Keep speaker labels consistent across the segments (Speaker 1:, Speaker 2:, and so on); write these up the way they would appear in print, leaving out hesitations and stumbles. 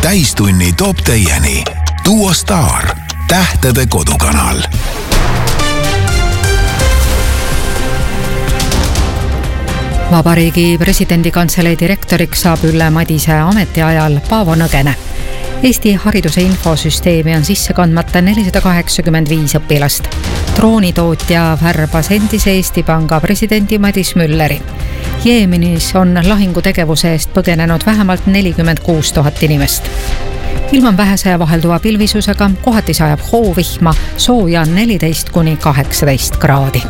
Speaker 1: täistunni toob teieni Duo Star, tähtede kodukanal.
Speaker 2: Vabariigi presidendi kantselei direktoriks saab Ülle Madise ametiajal Paavo Nõgene. Eesti hariduse infosüsteemi on sisse kandmata 485 õpilast. Droonitootja värbas endise Eesti Panga presidendi Madis Mülleri. Jeemenis on lahingutegevuse eest põgenenud vähemalt 46 000 inimest. Ilm on vähese vahelduva pilvisusega, kohati sajab hoovihma, sooja on 14–18 kraadi.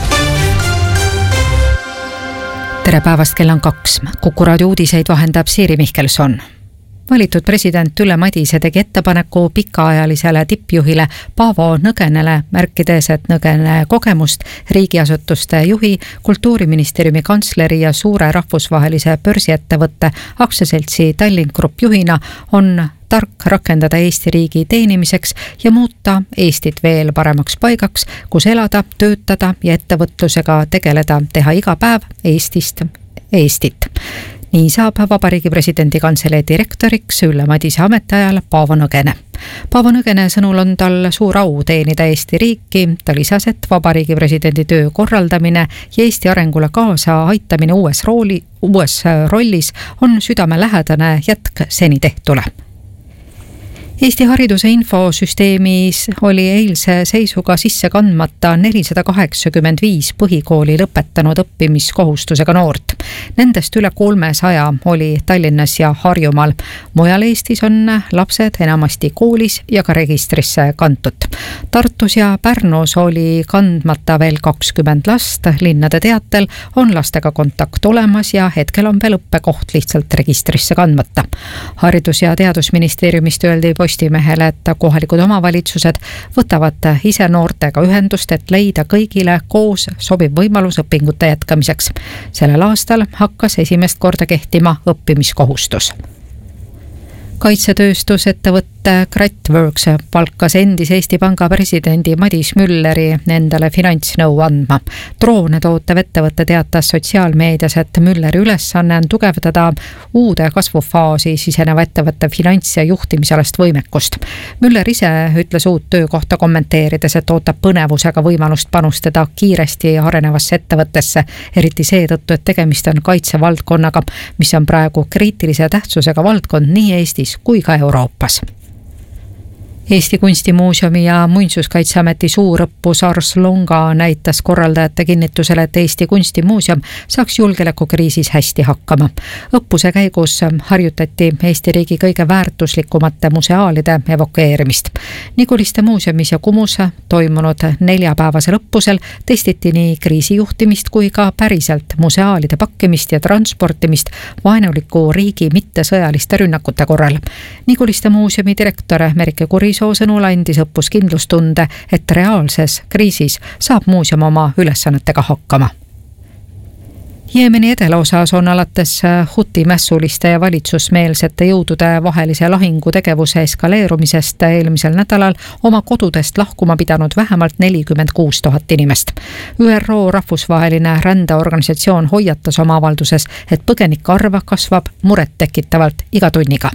Speaker 2: Tere päevast, kell on 2. Kuku raadio uudiseid vahendab Siiri Mihkelson. Valitud president Ülle Madise tegi ettepaneku pikaajalisele tippjuhile Paavo Nõgenele, märkides, et Nõgene kogemust riigiasutuste juhi, Kultuuriministeeriumi kantsleri ja suure rahvusvahelise börsiettevõtte aktsiaseltsi Tallink Grupp juhina on tark rakendada Eesti riigi teenimiseks ja muuta Eestit veel paremaks paigaks, kus elada, töötada ja ettevõtlusega tegeleda, teha iga päev Eestist Eestit. Nii saab Vabariigi presidendi kantselei direktoriks Ülle Madise ametiajal Paavo Nõgene. Paavo Nõgene sõnul on tal suur au teenida Eesti riiki. Ta lisas, et Vabariigi presidendi töö korraldamine ja Eesti arengule kaasa aitamine uues rollis on südamelähedane jätk seni tehtule. Eesti hariduse infosüsteemis oli eilse seisuga sisse kandmata 485 põhikooli lõpetanud õppimiskohustusega noort. Nendest üle 300 oli Tallinnas ja Harjumaal. Mujal Eestis on lapsed enamasti koolis ja ka registrisse kantud. Tartus ja Pärnus oli kandmata veel 20 last. Linnade teatel on lastega kontakt olemas ja hetkel on veel õppekoht lihtsalt registrisse kandmata. Haridus- ja Teadusministeeriumist öeldi Postimehele, et kohalikud omavalitsused võtavad ise noortega ühendust, et leida kõigile koos sobiv võimalus õpingute jätkamiseks. Sellel aastal hakkas esimest korda kehtima õppimiskohustus. Kaitsetööstusettevõtte Gratworks palkas endise Eesti Panga presidendi Madis Mülleri nendele finantsnõu andma. Droone tootev ettevõtte teatas sotsiaalmeedias, et Mülleri ülesanne on tugevdada uude kasvufaasi siseneva ettevõtte finants- ja juhtimisalast võimekust. Müller ise ütles uut töökohta kommenteerides, et ootab põnevusega võimalust panustada kiiresti arenevasse ettevõttesse, eriti seetõttu, et tegemist on kaitsevaldkonnaga, mis on praegu kriitilise tähtsusega valdkond nii Eestis kui ka Euroopas. Eesti Kunstimuuseumi ja Muinsuskaitseameti suurõppus Ars Longa näitas korraldajate kinnitusele, et Eesti Kunstimuuseum saaks julgeolekukriisis hästi hakkama. Õppuse käigus harjutati Eesti riigi kõige väärtuslikumate museaalide evakueerimist. Niguliste muuseumis ja Kumus toimunud 4-päevasel õppusel testiti nii kriisijuhtimist kui ka päriselt museaalide pakkimist ja transportimist vaenuliku riigi mittesõjaliste rünnakute korral. Niguliste muuseumi direktor Merike Kurisoo sõnul andis õppus kindlustunde, et reaalses kriisis saab muuseum oma ülesannetega hakkama. Jeemeni edeloosas on alates Huti mässuliste ja valitsusmeelsete jõudude vahelise lahingutegevuse eskaleerumisest eelmisel nädalal oma kodudest lahkuma pidanud vähemalt 46 000 inimest. ÜRO rahvusvaheline rändeorganisatsioon hoiatas oma avalduses, et põgenike arv kasvab murettekitavalt iga tunniga.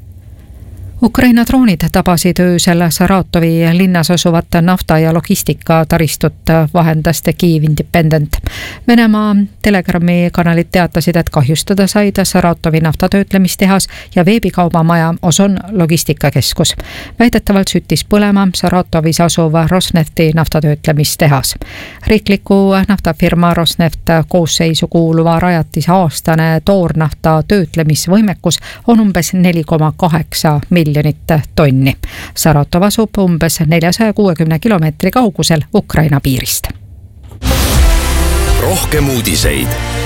Speaker 2: Ukraina droonid tabasid öösel Saratovi linnas asuvat nafta- ja logistikataristot, vahendas The Kyiv Independent. Venemaa Telegrami kanalid teatasid, et kahjustada said Saratovi naftatöötlemistehas ja veebikaubamaja Ozon logistikakeskus. Väidetavalt süttis põlema Saratovis asuv Rosnefti naftatöötlemistehas. Riikliku naftafirma Rosneft koosseisu kuuluva rajatise aastane toornafta töötlemisvõimekus on umbes 4,8 miljonit tonni. Saratov asub umbes 460 kilomeetri kaugusel Ukraina piirist.
Speaker 1: Rohkem uudiseid